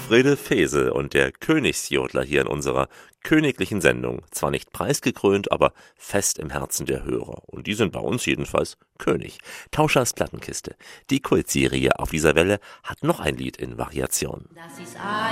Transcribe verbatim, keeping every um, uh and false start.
Frede Fesel und der Königsjodler hier in unserer königlichen Sendung. Zwar nicht preisgekrönt, aber fest im Herzen der Hörer. Und die sind bei uns jedenfalls König. Tauschers Plattenkiste. Die Kultserie auf dieser Welle hat noch ein Lied in Variation. Das ist